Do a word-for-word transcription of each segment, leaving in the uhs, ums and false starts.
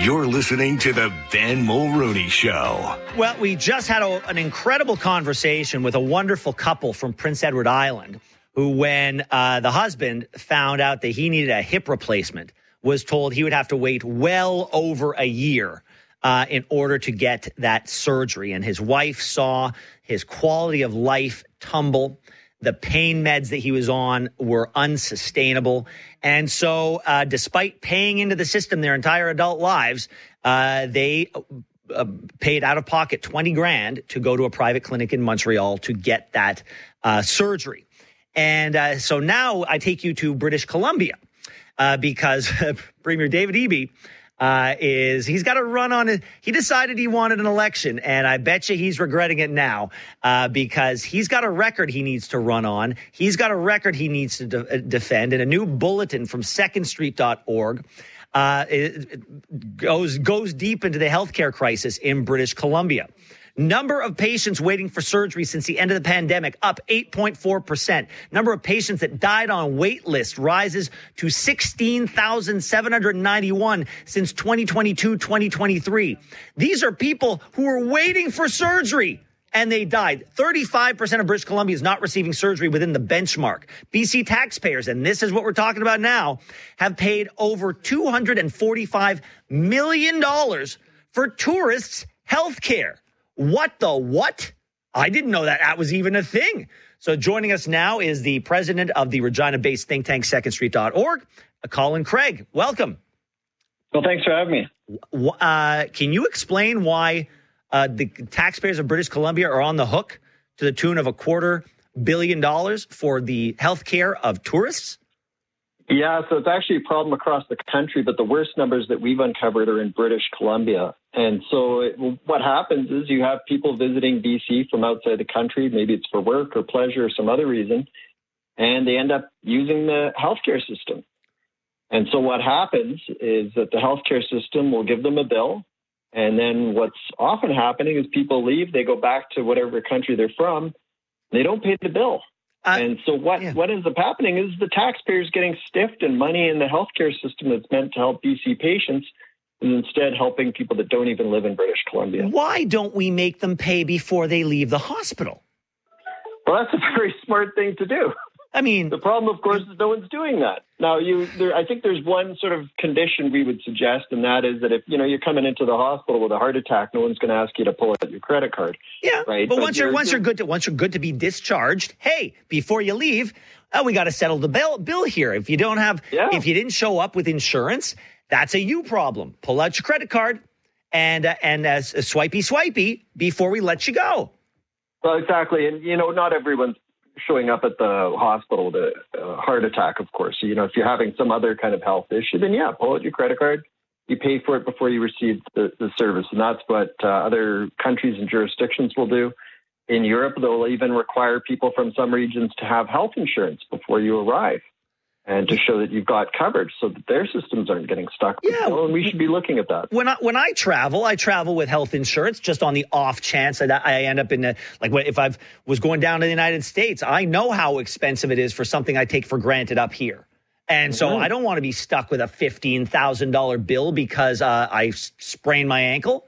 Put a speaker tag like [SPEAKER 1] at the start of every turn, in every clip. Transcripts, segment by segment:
[SPEAKER 1] You're listening to the Ben Mulrooney Show.
[SPEAKER 2] Well, we just had a, an incredible conversation with a wonderful couple from Prince Edward Island who, when uh, the husband found out that he needed a hip replacement, was told he would have to wait well over a year uh, in order to get that surgery. And his wife saw his quality of life tumble. The pain meds that he was on were unsustainable. And so uh, despite paying into the system their entire adult lives, uh, they uh, paid out of pocket twenty grand to go to a private clinic in Montreal to get that uh, surgery. And uh, so now I take you to British Columbia uh, because Premier David Eby Uh, is he's got to run on it. He decided he wanted an election, and I bet you he's regretting it now uh, because he's got a record he needs to run on. He's got a record he needs to de- defend. And a new bulletin from second street dot org uh, it, it goes goes deep into the healthcare crisis in British Columbia. Number of patients waiting for surgery since the end of the pandemic up eight point four percent. Number of patients that died on wait list rises to sixteen thousand seven hundred ninety-one since twenty twenty-two, twenty twenty-three. These are people who were waiting for surgery and they died. thirty-five percent of British Columbia is not receiving surgery within the benchmark. B C taxpayers, and this is what we're talking about now, have paid over two hundred forty-five million dollars for tourists' health care. What the what? I didn't know that that was even a thing. So joining us now is the president of the Regina-based think tank second street dot org, Colin Craig. Welcome.
[SPEAKER 3] Well, thanks for having me.
[SPEAKER 2] Uh, can you explain why uh, the taxpayers of British Columbia are on the hook to the tune of a quarter billion dollars for the health care of tourists?
[SPEAKER 3] Yeah, so it's actually a problem across the country, but the worst numbers that we've uncovered are in British Columbia. And so it, what happens is you have people visiting B C from outside the country, maybe it's for work or pleasure or some other reason, and they end up using the healthcare system. And so what happens is that the healthcare system will give them a bill, and then what's often happening is people leave, they go back to whatever country they're from, they don't pay the bill. Uh, and so what, yeah. what ends up happening is the taxpayers getting stiffed and money in the healthcare system that's meant to help B C patients is instead helping people that don't even live in British Columbia.
[SPEAKER 2] Why don't we make them pay before they leave the hospital?
[SPEAKER 3] Well, that's a very smart thing to do.
[SPEAKER 2] I mean,
[SPEAKER 3] the problem, of course, is no one's doing that. Now, you, there, I think there's one sort of condition we would suggest, and that is that if you know you're coming into the hospital with a heart attack, no one's going to ask you to pull out your credit card.
[SPEAKER 2] Yeah,
[SPEAKER 3] right.
[SPEAKER 2] But, but once you're, you're once you're good to once you're good to be discharged, hey, before you leave, oh, we got to settle the bill bill here. If you don't have,
[SPEAKER 3] yeah.
[SPEAKER 2] if you didn't show up with insurance, that's a you problem. Pull out your credit card and uh, and uh, swipey swipey before we let you go.
[SPEAKER 3] Well, exactly, and you know, not everyone's showing up at the hospital with a uh, heart attack, of course. So, you know, if you're having some other kind of health issue, then yeah, pull out your credit card. You pay for it before you receive the, the service. And that's what uh, other countries and jurisdictions will do. In Europe, they'll even require people from some regions to have health insurance before you arrive and to show that you've got coverage so that their systems aren't getting stuck.
[SPEAKER 2] Yeah.
[SPEAKER 3] People, and we should be looking at that.
[SPEAKER 2] When I, when I travel, I travel with health insurance just on the off chance that I end up in a, like if I was going down to the United States, I know how expensive it is for something I take for granted up here. And so mm-hmm. I don't want to be stuck with a fifteen thousand dollars bill because uh, I sprained my ankle.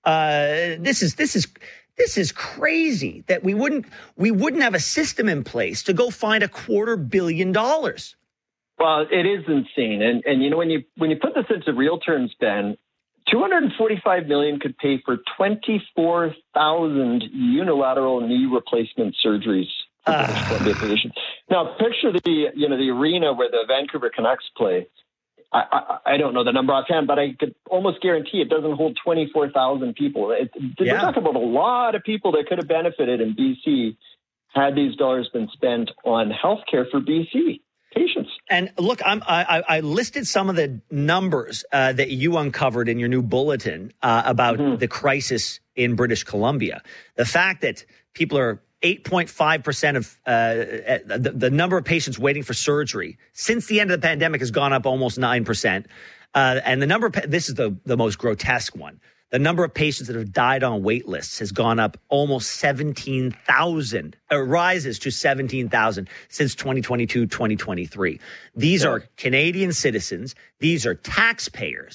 [SPEAKER 2] Uh, this is, this is, This is crazy that we wouldn't, we wouldn't have a system in place to go find a quarter billion dollars.
[SPEAKER 3] Well, it is insane. And, and you know, when you when you put this into real terms, Ben, two hundred forty-five million dollars could pay for twenty-four thousand unilateral knee replacement surgeries for uh. British Columbia patients. Now, picture the, you know, the arena where the Vancouver Canucks play. I, I, I don't know the number offhand, but I could almost guarantee it doesn't hold twenty-four thousand people. It, yeah. We're talking about a lot of people that could have benefited in B C had these dollars been spent on healthcare for B C patients.
[SPEAKER 2] And look, I'm, I, I listed some of the numbers uh, that you uncovered in your new bulletin uh, about mm-hmm. the crisis in British Columbia. The fact that people are eight point five percent of uh, the, the number of patients waiting for surgery since the end of the pandemic has gone up almost nine percent. Uh, and the number, of, this is the, the most grotesque one. The number of patients that have died on wait lists has gone up almost seventeen thousand, uh, rises to seventeen thousand since twenty twenty-two, twenty twenty-three. These yeah. are Canadian citizens. These are taxpayers.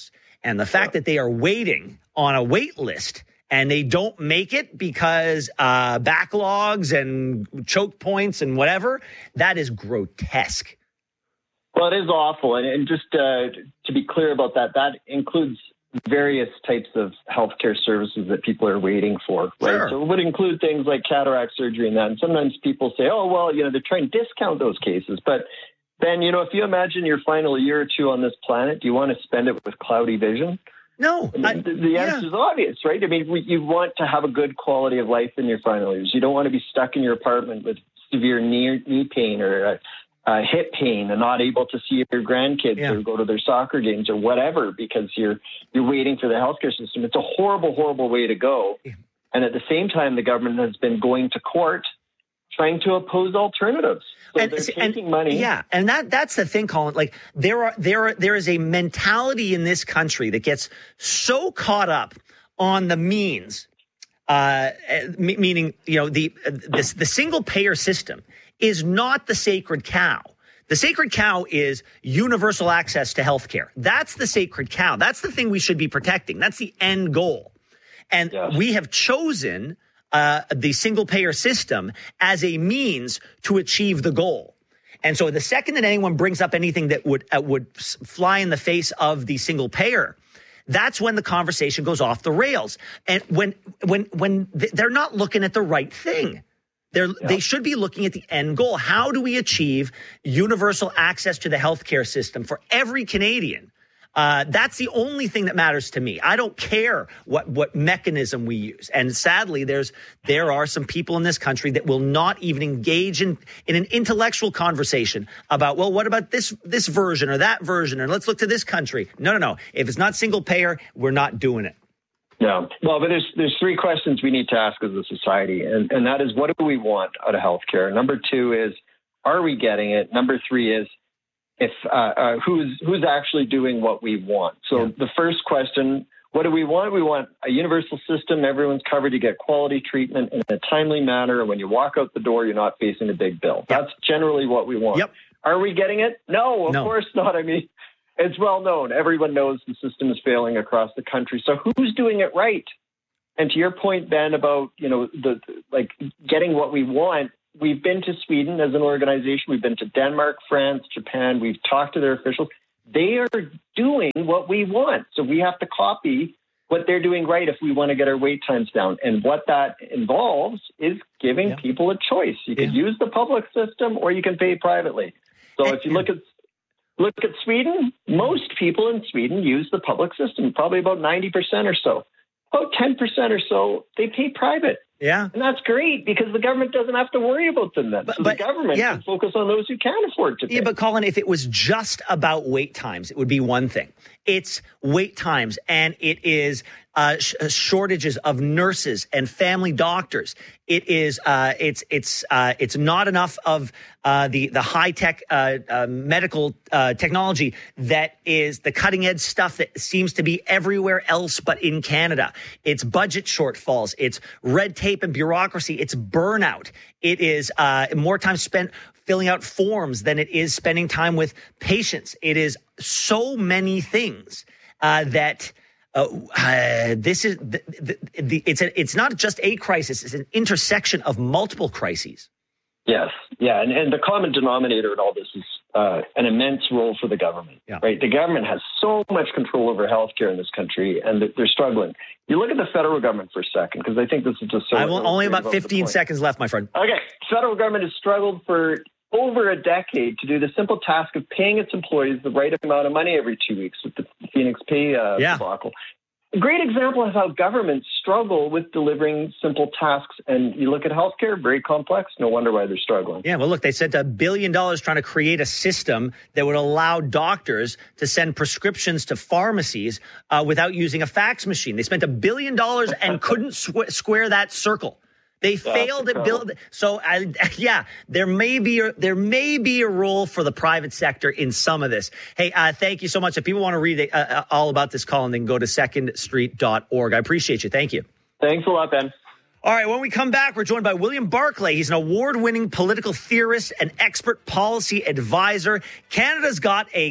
[SPEAKER 2] And the fact yeah. that they are waiting on a wait list and they don't make it because uh, backlogs and choke points and whatever, that is grotesque.
[SPEAKER 3] Well, it is awful. And, and just uh, to be clear about that, that includes various types of healthcare services that people are waiting for, right?
[SPEAKER 2] Sure.
[SPEAKER 3] So it would include things like cataract surgery and that. And sometimes people say, oh, well, you know, they're trying to discount those cases. But Ben, you know, if you imagine your final year or two on this planet, do you want to spend it with cloudy vision?
[SPEAKER 2] No.
[SPEAKER 3] I mean,
[SPEAKER 2] I,
[SPEAKER 3] the the answer
[SPEAKER 2] yeah.
[SPEAKER 3] is obvious, right? I mean, we, you want to have a good quality of life in your final years. You don't want to be stuck in your apartment with severe knee, knee pain or uh, uh, hip pain and not able to see your grandkids
[SPEAKER 2] yeah.
[SPEAKER 3] or go to their soccer games or whatever because you're you're waiting for the healthcare system. It's a horrible, horrible way to go. Yeah. And at the same time, the government has been going to court trying to oppose alternatives. So
[SPEAKER 2] and,
[SPEAKER 3] they're taking
[SPEAKER 2] and,
[SPEAKER 3] money.
[SPEAKER 2] Yeah, and that that's the thing, Colin. Like there are there are there is a mentality in this country that gets so caught up on the means, uh, meaning you know the the, the single payer system is not the sacred cow. The sacred cow is universal access to health care. That's the sacred cow. That's the thing we should be protecting. That's the end goal. And yes. we have chosen uh, the single payer system as a means to achieve the goal. And so the second that anyone brings up anything that would uh, would fly in the face of the single payer, that's when the conversation goes off the rails. And when when when they're not looking at the right thing. They're, yeah. They should be looking at the end goal. How do we achieve universal access to the healthcare system for every Canadian? Uh, that's the only thing that matters to me. I don't care what, what mechanism we use. And sadly, there's there are some people in this country that will not even engage in, in an intellectual conversation about, well, what about this this version or that version? Or let's look to this country. No, no, no. If it's not single payer, we're not doing it.
[SPEAKER 3] Yeah. Well, but there's there's three questions we need to ask as a society, and, and that is, what do we want out of healthcare? Number two is, are we getting it? Number three is, if uh, uh, who's who's actually doing what we want? So yeah. the first question, what do we want? We want a universal system. Everyone's covered. You get quality treatment in a timely manner, and when you walk out the door, you're not facing a big bill. Yep. That's generally what we want.
[SPEAKER 2] Yep.
[SPEAKER 3] Are we getting it? No, of
[SPEAKER 2] no.
[SPEAKER 3] course not. I mean, it's well known. Everyone knows the system is failing across the country. So who's doing it right? And to your point, Ben, about, you know, the like getting what we want, we've been to Sweden as an organization. We've been to Denmark, France, Japan. We've talked to their officials. They are doing what we want. So we have to copy what they're doing right if we want to get our wait times down. And what that involves is giving yeah. people a choice. You can yeah. use the public system or you can pay privately. So and, if you look at Look at Sweden. Most people in Sweden use the public system, probably about ninety percent or so. About ten percent or so, they pay private.
[SPEAKER 2] Yeah.
[SPEAKER 3] And that's great because the government doesn't have to worry about them then.
[SPEAKER 2] But,
[SPEAKER 3] so
[SPEAKER 2] but,
[SPEAKER 3] the government
[SPEAKER 2] yeah.
[SPEAKER 3] can focus on those who can afford to pay.
[SPEAKER 2] Yeah, but Colin, if it was just about wait times, it would be one thing. It's wait times, and it is uh, sh- shortages of nurses and family doctors. It is uh, it's it's uh, it's not enough of uh, the the high tech uh, uh, medical uh, technology that is the cutting edge stuff that seems to be everywhere else but in Canada. It's budget shortfalls. It's red tape and bureaucracy. It's burnout. It is uh, more time spent filling out forms than it is spending time with patients. It is so many things uh, that. Uh, uh, this is the, the, the, it's a, it's not just a crisis; it's an intersection of multiple crises.
[SPEAKER 3] Yes, yeah, and, and the common denominator in all this is uh, an immense role for the government.
[SPEAKER 2] Yeah.
[SPEAKER 3] Right, the government has so much control over healthcare in this country, and they're struggling. You look at the federal government for a second, because I think this is just so.
[SPEAKER 2] I will only about fifteen seconds left, my friend.
[SPEAKER 3] Okay, federal government has struggled for over a decade to do the simple task of paying its employees the right amount of money every two weeks with the Phoenix Pay uh,
[SPEAKER 2] yeah.
[SPEAKER 3] debacle. A great example of how governments struggle with delivering simple tasks. And you look at healthcare, very complex. No wonder why they're struggling.
[SPEAKER 2] Yeah, well, look, they spent a billion dollars trying to create a system that would allow doctors to send prescriptions to pharmacies uh, without using a fax machine. They spent a billion dollars and couldn't sw- square that circle. They failed at building. So, I, yeah, there may be a, there may be a role for the private sector in some of this. Hey, uh, thank you so much. If people want to read uh, all about this, Colin, then go to second street dot org. I appreciate you. Thank you.
[SPEAKER 3] Thanks a lot, Ben.
[SPEAKER 2] All right, when we come back, we're joined by William Barclay. He's an award-winning political theorist and expert policy advisor. Canada's got a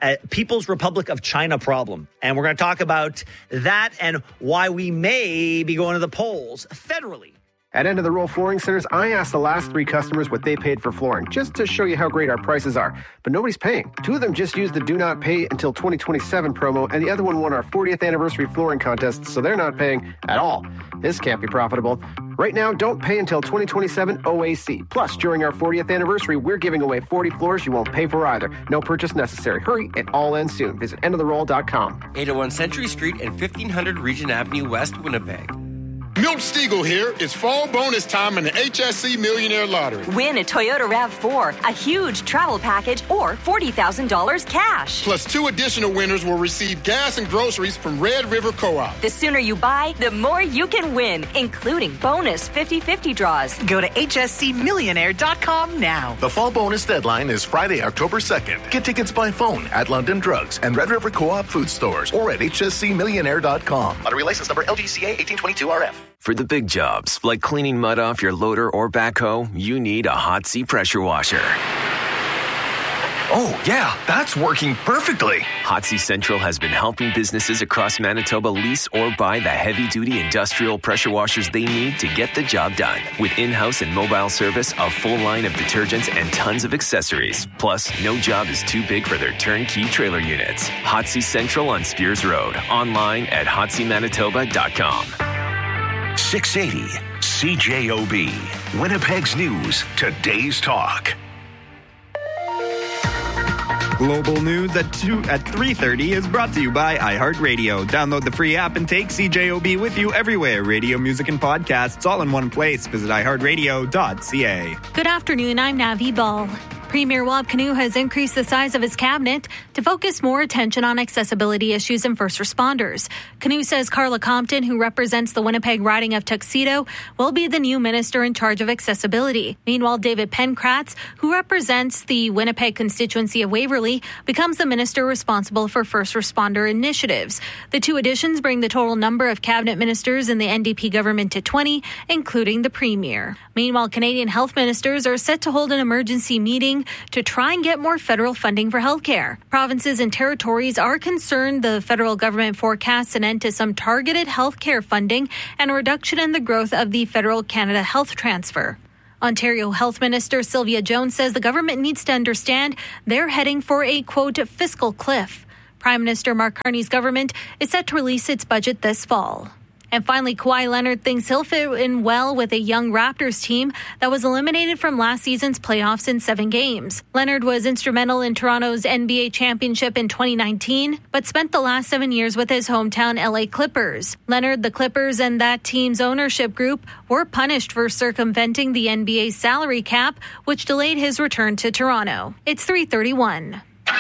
[SPEAKER 2] a People's Republic of China problem. And we're going to talk about that and why we may be going to the polls federally.
[SPEAKER 4] At End of the Roll Flooring Centers, I asked the last three customers what they paid for flooring, just to show you how great our prices are. But nobody's paying. Two of them just used the Do Not Pay Until twenty twenty-seven promo, and the other one won our fortieth anniversary flooring contest, so they're not paying at all. This can't be profitable. Right now, don't pay until twenty twenty-seven O A C. Plus, during our fortieth anniversary, we're giving away forty floors you won't pay for either. No purchase necessary. Hurry, it all ends soon. Visit end of the roll dot com.
[SPEAKER 5] eight oh one Century Street and fifteen hundred Regent Avenue West, Winnipeg.
[SPEAKER 6] Milt Stiegel here. It's fall bonus time in the H S C Millionaire Lottery.
[SPEAKER 7] Win a Toyota RAV four, a huge travel package, or forty thousand dollars cash.
[SPEAKER 6] Plus, two additional winners will receive gas and groceries from Red River Co-op.
[SPEAKER 7] The sooner you buy, the more you can win, including bonus fifty-fifty draws.
[SPEAKER 8] Go to H S C millionaire dot com now.
[SPEAKER 1] The fall bonus deadline is Friday, October second. Get tickets by phone at London Drugs and Red River Co-op food stores or at H S C millionaire dot com.
[SPEAKER 9] Lottery license number L G C A eighteen twenty-two R F.
[SPEAKER 10] For the big jobs, like cleaning mud off your loader or backhoe, you need a Hot Sea pressure washer.
[SPEAKER 1] Oh, yeah, that's working perfectly.
[SPEAKER 10] Hot Sea Central has been helping businesses across Manitoba lease or buy the heavy-duty industrial pressure washers they need to get the job done. With in-house and mobile service, a full line of detergents, and tons of accessories. Plus, no job is too big for their turnkey trailer units. Hot Sea Central on Spears Road. Online at hot sea manitoba dot com.
[SPEAKER 1] six eighty C J O B. Winnipeg's News. Today's Talk.
[SPEAKER 11] Global News at two at three thirty is brought to you by iHeartRadio. Download the free app and take C J O B with you everywhere. Radio, music, and podcasts all in one place. Visit i heart radio dot c a.
[SPEAKER 12] Good afternoon. I'm Navi Ball. Premier Wab Kinew has increased the size of his cabinet to focus more attention on accessibility issues and first responders. Kinew says Carla Compton, who represents the Winnipeg riding of Tuxedo, will be the new minister in charge of accessibility. Meanwhile, David Penkratz, who represents the Winnipeg constituency of Waverley, becomes the minister responsible for first responder initiatives. The two additions bring the total number of cabinet ministers in the N D P government to twenty, including the premier. Meanwhile, Canadian health ministers are set to hold an emergency meeting to try and get more federal funding for healthcare. Provinces and territories are concerned the federal government forecasts an end to some targeted healthcare funding and a reduction in the growth of the Federal Canada Health Transfer. Ontario Health Minister Sylvia Jones says the government needs to understand they're heading for a, quote, fiscal cliff. Prime Minister Mark Carney's government is set to release its budget this fall. And finally, Kawhi Leonard thinks he'll fit in well with a young Raptors team that was eliminated from last season's playoffs in seven games. Leonard was instrumental in Toronto's N B A championship in twenty nineteen, but spent the last seven years with his hometown L A Clippers. Leonard, the Clippers, and that team's ownership group were punished for circumventing the N B A's salary cap, which delayed his return to Toronto. It's three thirty-one.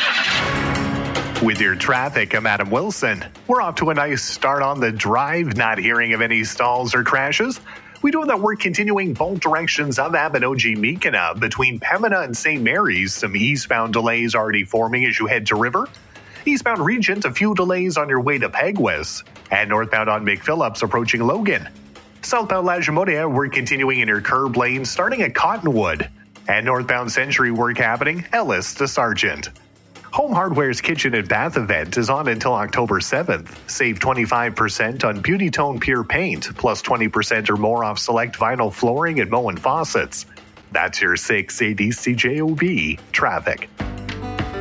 [SPEAKER 13] With your traffic, I'm Adam Wilson. We're off to a nice start on the drive, not hearing of any stalls or crashes. We do have that work continuing both directions of Abinogi-Meekina between Pembina and Saint Mary's. Some eastbound delays already forming as you head to River. Eastbound Regent, a few delays on your way to Pegwis. And northbound on McPhillips approaching Logan. Southbound Lajimoria, we're continuing in your curb lane starting at Cottonwood. And northbound Century work happening, Ellis to Sargent. Home Hardware's Kitchen and Bath event is on until October seventh. Save twenty-five percent on Beauty Tone Pure Paint, plus twenty percent or more off select vinyl flooring and Moen faucets. That's your six eighty C J O B traffic.